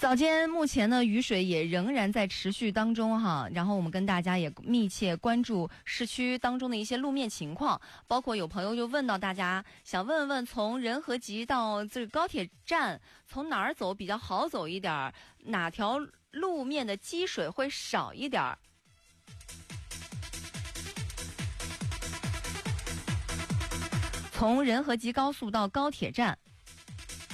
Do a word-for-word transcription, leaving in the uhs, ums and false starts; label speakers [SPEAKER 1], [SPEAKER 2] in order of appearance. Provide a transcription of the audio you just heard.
[SPEAKER 1] 早间目前呢，雨水也仍然在持续当中哈。然后我们跟大家也密切关注市区当中的一些路面情况，包括有朋友就问到大家，想问问从仁和集到这个高铁站，从哪儿走比较好走一点，哪条路面的积水会少一点？从仁和集高速到高铁站，